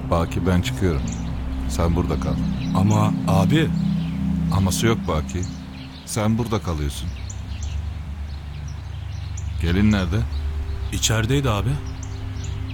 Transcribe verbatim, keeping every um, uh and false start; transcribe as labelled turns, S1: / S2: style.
S1: Baki ben çıkıyorum. Sen burada kal.
S2: Ama abi...
S1: Aması yok Baki. Sen burada kalıyorsun. Gelin nerede?
S2: İçerideydi abi.